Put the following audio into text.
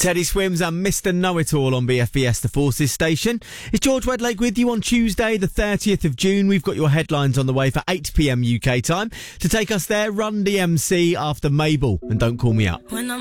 Teddy Swims and Mr. Know-It-All on BFBS, the Forces station. It's George Wedlake with you on Tuesday, the 30th of June. We've got your headlines on the way for 8 p.m. UK time. To take us there, Run DMC after Mabel and Don't Call Me Up. When I'm